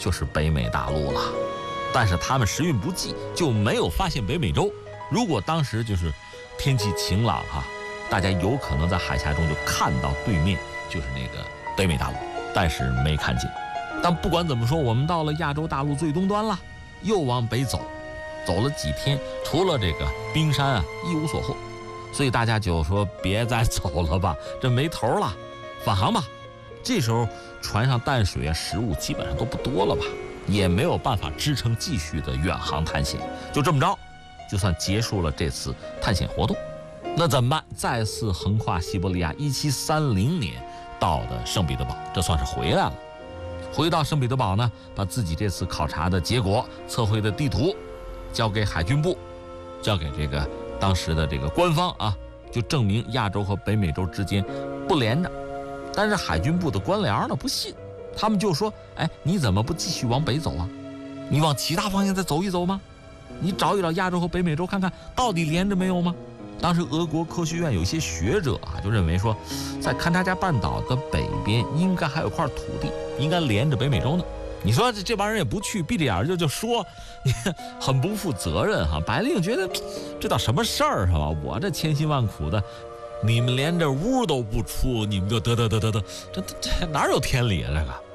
就是北美大陆了。但是他们时运不济，就没有发现北美洲。如果当时就是天气晴朗大家有可能在海峡中就看到对面就是那个北美大陆，但是没看见。但不管怎么说，我们到了亚洲大陆最东端了，又往北走，走了几天，除了这个冰山一无所获，所以大家就说别再走了吧，这没头了，返航吧。这时候船上淡水食物基本上都不多了吧，也没有办法支撑继续的远航探险，就这么着，就算结束了这次探险活动。那怎么办？再次横跨西伯利亚，1730年到的圣彼得堡，这算是回来了。回到圣彼得堡呢，把自己这次考察的结果、测绘的地图交给海军部，交给这个当时的这个官方就证明亚洲和北美洲之间不连着。但是海军部的官僚呢不信，他们就说：“哎，你怎么不继续往北走啊？你往其他方向再走一走吗？你找一找亚洲和北美洲，看看到底连着没有吗？”当时俄国科学院有一些学者就认为说，在勘察加半岛的北边应该还有块土地，应该连着北美洲呢。你说这帮人也不去，闭着眼就说，你很不负责任白令觉得这倒什么事儿是吧？我这千辛万苦的，你们连这屋都不出，你们就得，这哪有天理啊这个？